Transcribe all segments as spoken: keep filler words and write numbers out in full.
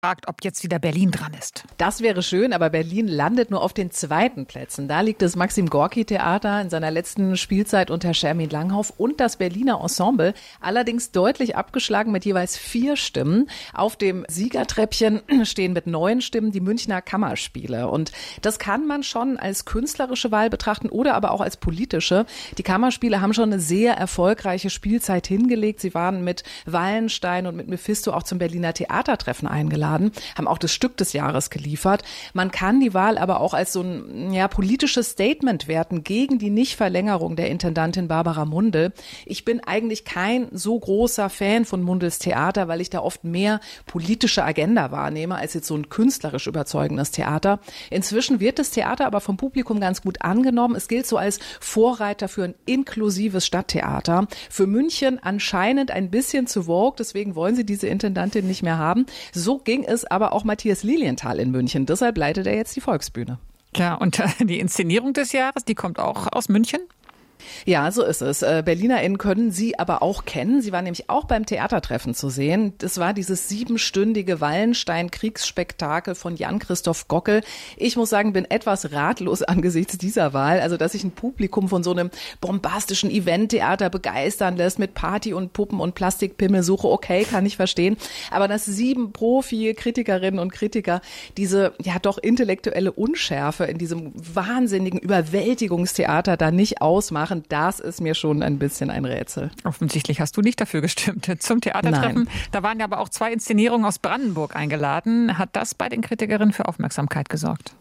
fragt, ob jetzt wieder Berlin dran ist. Das wäre schön, aber Berlin landet nur auf den zweiten Plätzen. Da liegt das Maxim-Gorki-Theater in seiner letzten Spielzeit unter Schermin Langhoff und das Berliner Ensemble, allerdings deutlich abgeschlagen mit jeweils vier Stimmen. Auf dem Siegertreppchen stehen mit neun Stimmen die Münchner Kammerspiele. Und das kann man schon als künstlerische Wahl betrachten oder aber auch als politische. Die Kammerspiele haben schon eine sehr erfolgreiche Spielzeit hingelegt. Sie waren mit Wallenstein und mit Mephisto auch zum Berliner Theatertreffen eingeladen, haben auch das Stück des Jahres geliefert. Man kann die Wahl aber auch als so ein ja, politisches Statement werten gegen die Nichtverlängerung der Intendantin Barbara Mundel. Ich bin eigentlich kein so großer Fan von Mundels Theater, weil ich da oft mehr politische Agenda wahrnehme als jetzt so ein künstlerisch überzeugendes Theater. Inzwischen wird das Theater aber vom Publikum ganz gut angenommen. Es gilt so als Vorreiter für ein inklusives Stadttheater. Für München anscheinend ein bisschen zu vogue, deswegen wollen sie diese Intendantin nicht mehr haben. So ging es aber auch Matthias Lilienthal in München. Deshalb leitet er jetzt die Volksbühne. Klar, und die Inszenierung des Jahres, die kommt auch aus München? Ja, so ist es. BerlinerInnen können sie aber auch kennen. Sie war nämlich auch beim Theatertreffen zu sehen. Das war dieses siebenstündige Wallenstein-Kriegsspektakel von Jan-Christoph Gockel. Ich muss sagen, bin etwas ratlos angesichts dieser Wahl. Also, dass sich ein Publikum von so einem bombastischen Eventtheater begeistern lässt mit Party und Puppen und Plastikpimmelsuche, okay, kann ich verstehen. Aber dass sieben Profi-Kritikerinnen und Kritiker diese ja doch intellektuelle Unschärfe in diesem wahnsinnigen Überwältigungstheater da nicht ausmachen, das ist mir schon ein bisschen ein Rätsel. Offensichtlich hast du nicht dafür gestimmt. Zum Theatertreffen, Nein. Da waren ja aber auch zwei Inszenierungen aus Brandenburg eingeladen. Hat das bei den Kritikerinnen für Aufmerksamkeit gesorgt?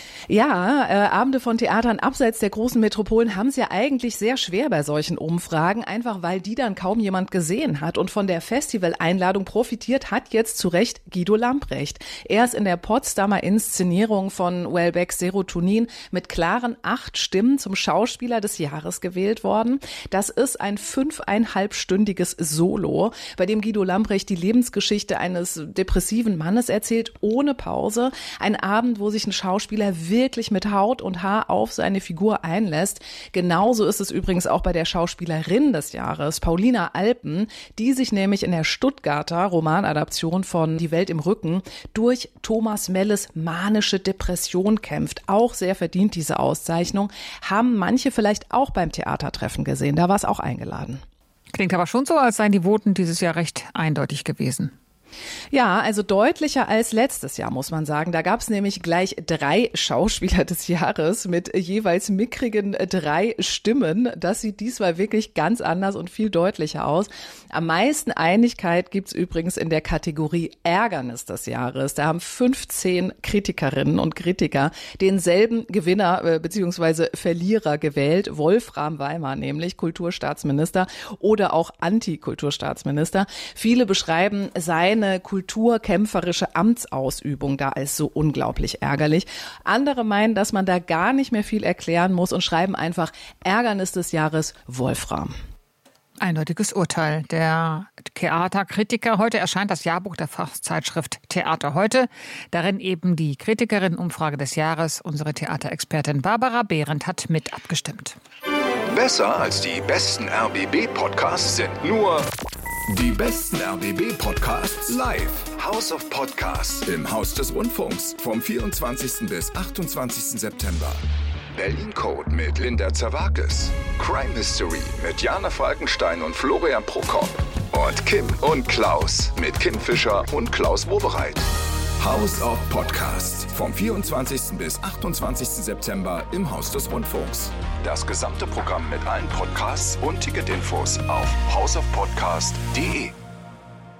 Ja, äh, Abende von Theatern abseits der großen Metropolen haben es ja eigentlich sehr schwer bei solchen Umfragen, einfach weil die dann kaum jemand gesehen hat. Und von der Festivaleinladung profitiert hat jetzt zu Recht Guido Lamprecht. Er ist in der Potsdamer Inszenierung von Welbecks Serotonin mit klaren acht Stimmen zum Schauspieler des Jahres gewählt worden. Das ist ein fünfeinhalbstündiges Solo, bei dem Guido Lamprecht die Lebensgeschichte eines depressiven Mannes erzählt, ohne Pause. Ein Abend, wo sich ein Schauspieler wirklich wirklich mit Haut und Haar auf seine Figur einlässt. Genauso ist es übrigens auch bei der Schauspielerin des Jahres, Paulina Alpen, die sich nämlich in der Stuttgarter Romanadaption von Die Welt im Rücken durch Thomas Melles manische Depression kämpft. Auch sehr verdient diese Auszeichnung. Haben manche vielleicht auch beim Theatertreffen gesehen. Da war es auch eingeladen. Klingt aber schon so, als seien die Voten dieses Jahr recht eindeutig gewesen. Ja, also deutlicher als letztes Jahr, muss man sagen. Da gab es nämlich gleich drei Schauspieler des Jahres mit jeweils mickrigen drei Stimmen. Das sieht diesmal wirklich ganz anders und viel deutlicher aus. Am meisten Einigkeit gibt's übrigens in der Kategorie Ärgernis des Jahres. Da haben fünfzehn Kritikerinnen und Kritiker denselben Gewinner äh, bzw. Verlierer gewählt. Wolfram Weimar nämlich, Kulturstaatsminister oder auch Anti-Kulturstaatsminister. Viele beschreiben sein eine kulturkämpferische Amtsausübung da als so unglaublich ärgerlich. Andere meinen, dass man da gar nicht mehr viel erklären muss und schreiben einfach Ärgernis des Jahres Wolfram. Eindeutiges Urteil. Der Theaterkritiker. Heute erscheint das Jahrbuch der Fachzeitschrift Theater heute. Darin eben die Kritikerinnenumfrage des Jahres. Unsere Theaterexpertin Barbara Behrendt hat mit abgestimmt. Besser als die besten R B B-Podcasts sind nur die besten R B B-Podcasts live. House of Podcasts im Haus des Rundfunks vom vierundzwanzigsten bis achtundzwanzigsten September. Berlin Code mit Linda Zerwakis. Crime Mystery mit Jana Falkenstein und Florian Prokop. Und Kim und Klaus mit Kim Fischer und Klaus Wobereit. House of Podcasts vom vierundzwanzigsten bis achtundzwanzigsten September im Haus des Rundfunks. Das gesamte Programm mit allen Podcasts und Ticketinfos auf house of podcast punkt de.